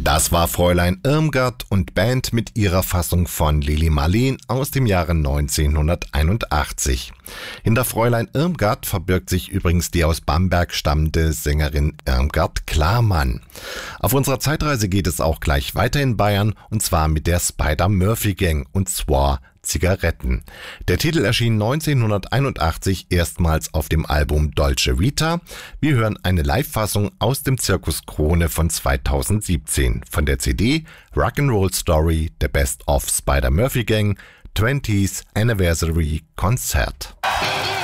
Das war Fräulein Irmgard und Band mit ihrer Fassung von Lili Marleen aus dem Jahre 1981. Hinter Fräulein Irmgard verbirgt sich übrigens die aus Bamberg stammende Sängerin Irmgard Klarmann. Auf unserer Zeitreise geht es auch gleich weiter in Bayern, und zwar mit der Spider-Murphy-Gang, und zwar Zigaretten. Der Titel erschien 1981 erstmals auf dem Album Dolce Vita. Wir hören eine Live-Fassung aus dem Zirkus Krone von 2017 von der CD Rock'n'Roll Story, The Best of Spider-Murphy Gang, 20th Anniversary Concert.